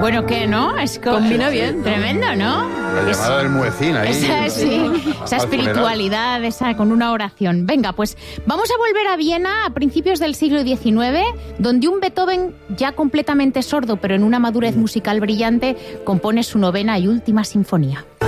Bueno, ¿qué, no? Combina bien. Tremendo, ¿no? La llamada del muecín ahí. Esa espiritualidad, esa con una oración. Venga, pues vamos a volver a Viena a principios del siglo XIX, donde un Beethoven ya completamente sordo, pero en una madurez musical brillante, compone su 9ª y última sinfonía.